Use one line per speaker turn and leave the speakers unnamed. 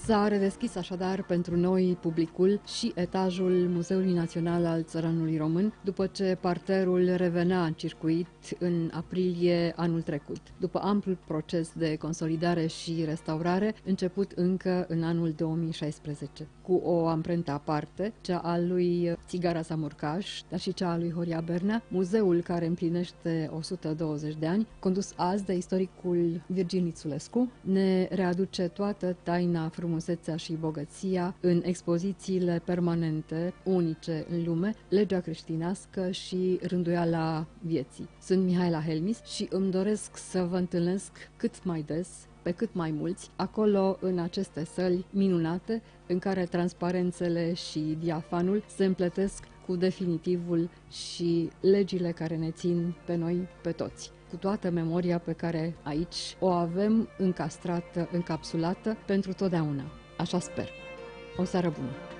S-a redeschis așadar pentru noi publicul și etajul Muzeului Național al Țăranului Român, după ce parterul revenea în circuit în aprilie anul trecut, după amplul proces de consolidare și restaurare, început încă în anul 2016, cu o amprentă aparte, cea a lui Țigara Samurcaș, dar și cea a lui Horia Bernea, muzeul care împlinește 120 de ani, condus azi de istoricul Virgil Nițulescu, ne readuce toată taina, frumusețea și bogăția în expozițiile permanente, unice în lume, legea creștinească și rânduiala vieții. Sunt Mihaela Helmis și îmi doresc să vă întâlnesc cât mai des, pe cât mai mulți, acolo în aceste săli minunate în care transparențele și diafanul se împletesc cu definitivul și legile care ne țin pe noi, pe toți, cu toată memoria pe care aici o avem încastrată, încapsulată pentru totdeauna. Așa sper. O seară bună!